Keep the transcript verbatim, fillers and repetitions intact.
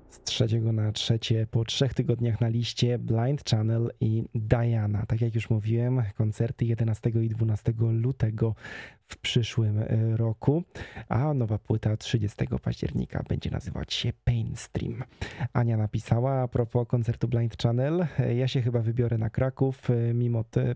Z trzeciego na trzecie po trzech tygodniach na liście Blind Channel i Diana. Tak jak już mówiłem, koncerty jedenastego i dwunastego lutego w przyszłym e, roku, a nowa płyta trzydziestego października będzie nazywać się Painstream. Ania napisała a propos koncertu Blind Channel: ja się chyba wybiorę na Kraków, e, mimo te